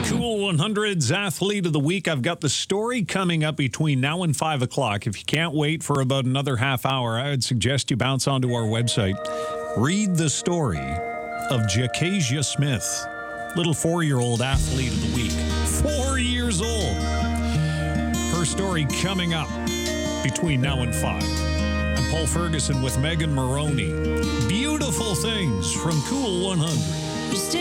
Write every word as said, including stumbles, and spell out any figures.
Cool one hundred's Athlete of the Week. I've got the story coming up between now and five o'clock. If you can't wait for about another half hour, I would suggest you bounce onto our website. Read the story of Jakasia Smith, little four-year-old athlete of the week. Four years old. Her story coming up between now and five. I'm Paul Ferguson with Megan Maroney. Beautiful things from Cool one hundred.